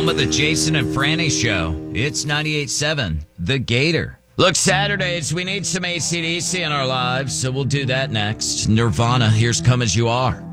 home of the Jason and Franny Show. It's 98.7, The Gator. Look, Saturdays, we need some AC/DC in our lives, so we'll do that next. Nirvana, here's Come As You Are.